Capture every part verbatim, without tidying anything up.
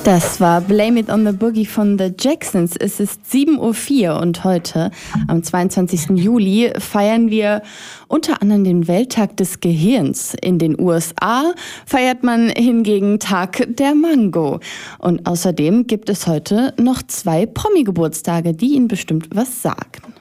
Das war Blame It on the Boogie von The Jacksons. Es ist sieben Uhr vier und heute, am zweiundzwanzigsten Juli, feiern wir unter anderem den Welttag des Gehirns. In den U S A feiert man hingegen Tag der Mango. Und außerdem gibt es heute noch zwei Promi-Geburtstage, die Ihnen bestimmt was sagen.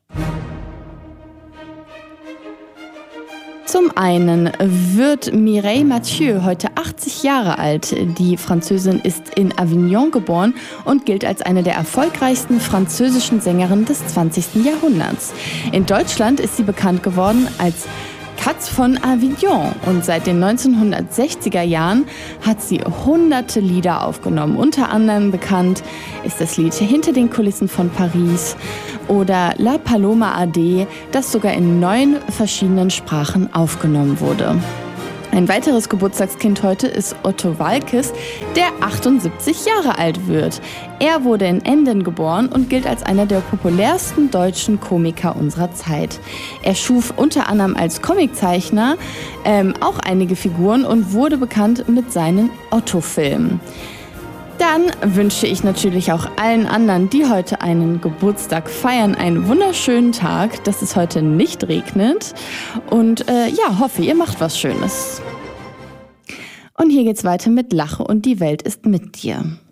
Zum einen wird Mireille Mathieu heute achtzig Jahre alt. Die Französin ist in Avignon geboren und gilt als eine der erfolgreichsten französischen Sängerinnen des zwanzigsten Jahrhunderts. In Deutschland ist sie bekannt geworden als Katz von Avignon und seit den neunzehnhundertsechziger Jahren hat sie hunderte Lieder aufgenommen. Unter anderem bekannt ist das Lied Hinter den Kulissen von Paris oder La Paloma Ade, das sogar in neun verschiedenen Sprachen aufgenommen wurde. Ein weiteres Geburtstagskind heute ist Otto Waalkes, der achtundsiebzig Jahre alt wird. Er wurde in Emden geboren und gilt als einer der populärsten deutschen Komiker unserer Zeit. Er schuf unter anderem als Comiczeichner ähm, auch einige Figuren und wurde bekannt mit seinen Otto-Filmen. Dann wünsche ich natürlich auch allen anderen, die heute einen Geburtstag feiern, einen wunderschönen Tag, dass es heute nicht regnet und äh, ja, hoffe, ihr macht was Schönes. Und hier geht's weiter mit Lache und die Welt ist mit dir.